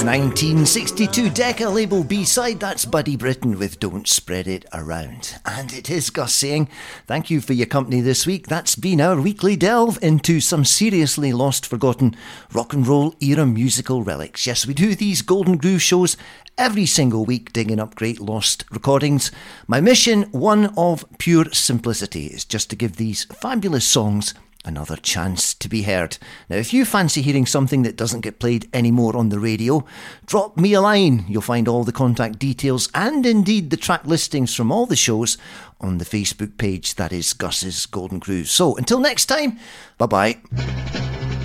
1962 Decca label B-side, that's Buddy Britton with Don't Spread It Around. And it is Gus saying thank you for your company this week. That's been our weekly delve into some seriously lost, forgotten rock and roll era musical relics. Yes, we do these Golden Groove shows every single week, digging up great lost recordings. My mission, one of pure simplicity, is just to give these fabulous songs another chance to be heard. Now, if you fancy hearing something that doesn't get played anymore on the radio, drop me a line. You'll find all the contact details and indeed the track listings from all the shows on the Facebook page. That is Gus's Golden Grooves. So until next time, bye-bye.